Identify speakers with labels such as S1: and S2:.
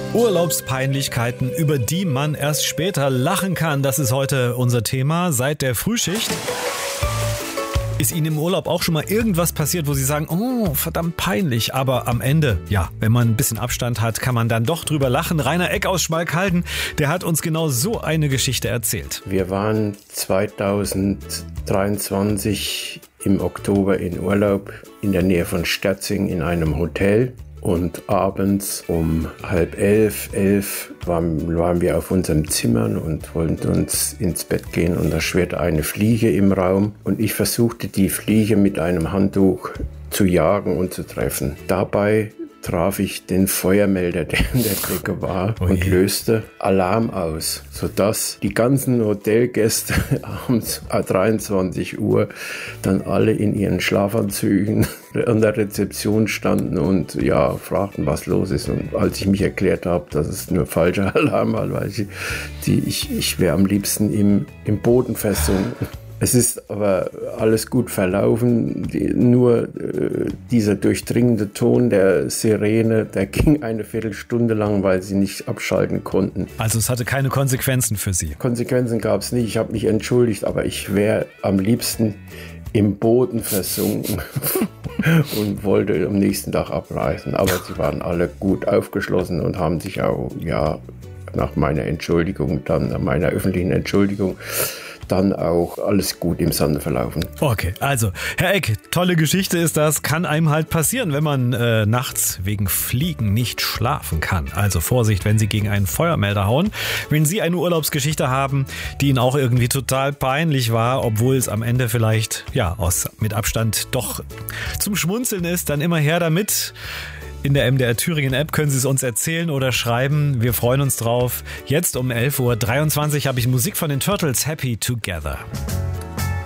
S1: Urlaubspeinlichkeiten, über die man erst später lachen kann. Das ist heute unser Thema seit der Frühschicht. Ist Ihnen im Urlaub auch schon mal irgendwas passiert, wo Sie sagen, oh, verdammt peinlich, aber am Ende, ja, wenn man ein bisschen Abstand hat, kann man dann doch drüber lachen. Rainer Eck aus Schmalkalden, der hat uns genau so eine Geschichte erzählt.
S2: Wir waren 2023 im Oktober in Urlaub in der Nähe von Sterzing in einem Hotel. Und abends um 10:30 waren wir auf unseren Zimmern und wollten uns ins Bett gehen. Und da schwirrte eine Fliege im Raum. Und ich versuchte, die Fliege mit einem Handtuch zu jagen und zu treffen. Dabei traf ich den Feuermelder, der in der Decke war, und löste Alarm aus, sodass die ganzen Hotelgäste abends 23 Uhr dann alle in ihren Schlafanzügen an der Rezeption standen und ja, fragten, was los ist. Und als ich mich erklärt habe, dass es nur falscher Alarm war, weil ich wäre am liebsten im Boden versunken. Es ist aber alles gut verlaufen, nur dieser durchdringende Ton der Sirene, der ging eine Viertelstunde lang, weil sie nicht abschalten konnten.
S1: Also es hatte keine Konsequenzen für Sie?
S2: Konsequenzen gab es nicht, ich habe mich entschuldigt, aber ich wäre am liebsten im Boden versunken und wollte am nächsten Tag abreisen. Aber sie waren alle gut aufgeschlossen und haben sich auch, ja, nach meiner öffentlichen Entschuldigung, dann auch alles gut im Sande verlaufen.
S1: Okay, also Herr Eck, tolle Geschichte ist das, kann einem halt passieren, wenn man nachts wegen Fliegen nicht schlafen kann. Also Vorsicht, wenn Sie gegen einen Feuermelder hauen. Wenn Sie eine Urlaubsgeschichte haben, die Ihnen auch irgendwie total peinlich war, obwohl es am Ende vielleicht mit Abstand doch zum Schmunzeln ist, dann immer her damit. In der MDR Thüringen App können Sie es uns erzählen oder schreiben. Wir freuen uns drauf. Jetzt um 11:23 Uhr habe ich Musik von den Turtles, Happy Together.